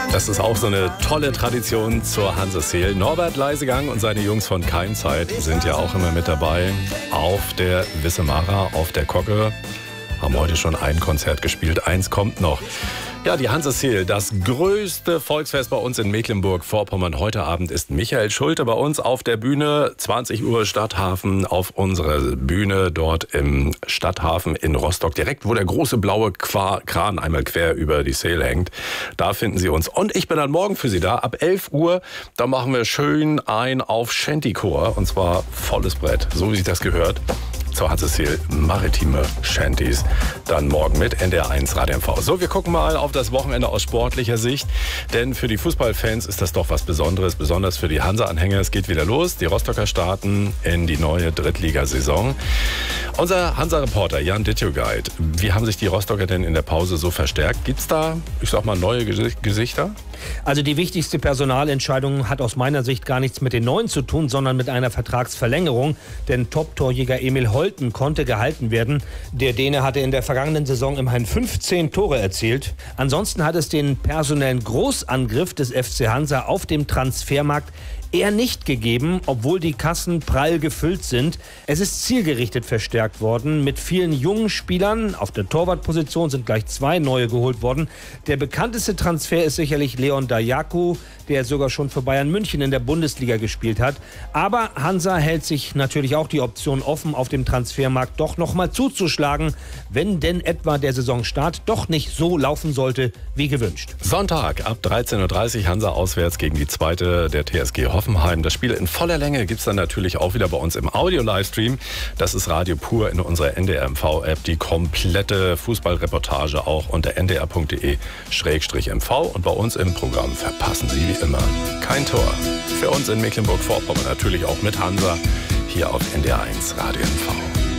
Das ist auch so eine tolle Tradition zur Hanseseel. Norbert Leisegang und seine Jungs von Keimzeit sind ja auch immer mit dabei. Auf der Wissemara, auf der Kogge. Haben heute schon ein Konzert gespielt. Eins kommt noch. Ja, die Hanseseel, das größte Volksfest bei uns in Mecklenburg-Vorpommern. Heute Abend ist Michael Schulte bei uns auf der Bühne. 20 Uhr Stadthafen auf unserer Bühne dort im Stadthafen in Rostock. Direkt, wo der große blaue Kran einmal quer über die Seel hängt. Da finden Sie uns. Und ich bin dann morgen für Sie da. Ab 11 Uhr, da machen wir schön ein auf Shantychor. Und zwar volles Brett, so wie sich das gehört. Zur Hanseseel maritime Shanties. Dann morgen mit NDR1 Radio MV. So, wir gucken mal auf das Wochenende aus sportlicher Sicht. Denn für die Fußballfans ist das doch was Besonderes. Besonders für die Hansa-Anhänger. Es geht wieder los. Die Rostocker starten in die neue Drittligasaison. Unser Hansa-Reporter Jan Dittjugeit. Wie haben sich die Rostocker denn in der Pause so verstärkt? Gibt es da, ich sag mal, neue Gesichter? Also die wichtigste Personalentscheidung hat aus meiner Sicht gar nichts mit den Neuen zu tun, sondern mit einer Vertragsverlängerung. Denn Top-Torjäger Emil Holten konnte gehalten werden. Der Däne hatte in der vergangenen Saison immerhin 15 Tore erzielt. Ansonsten hat es den personellen Großangriff des FC Hansa auf dem Transfermarkt eher nicht gegeben, obwohl die Kassen prall gefüllt sind. Es ist zielgerichtet verstärkt worden mit vielen jungen Spielern. Auf der Torwartposition sind gleich 2 neue geholt worden. Der bekannteste Transfer ist sicherlich Leon Dajaku, der sogar schon für Bayern München in der Bundesliga gespielt hat. Aber Hansa hält sich natürlich auch die Option offen, auf dem Transfermarkt doch noch mal zuzuschlagen, wenn denn etwa der Saisonstart doch nicht so laufen sollte wie gewünscht. Sonntag ab 13.30 Uhr Hansa auswärts gegen die zweite der TSG Hoffenheim. Das Spiel in voller Länge gibt es dann natürlich auch wieder bei uns im Audio-Livestream. Das ist Radio Pur in unserer NDR-MV-App. Die komplette Fußballreportage auch unter ndr.de/mv. Und bei uns im Programm verpassen Sie wie immer kein Tor. Für uns in Mecklenburg-Vorpommern natürlich auch mit Hansa hier auf NDR1 Radio MV.